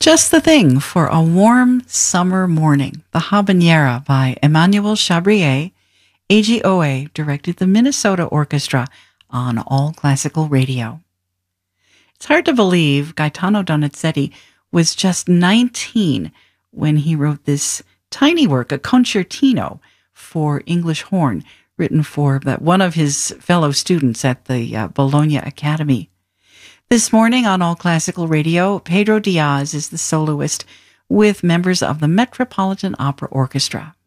Just the thing for a warm summer morning. The Habanera by Emmanuel Chabrier. AGOA directed the Minnesota Orchestra on All Classical Radio. It's hard to believe Gaetano Donizetti was just 19 when he wrote this tiny work, a concertino for English horn, written for one of his fellow students at the Bologna Academy. This morning on All Classical Radio, Pedro Diaz is the soloist with members of the Metropolitan Opera Orchestra.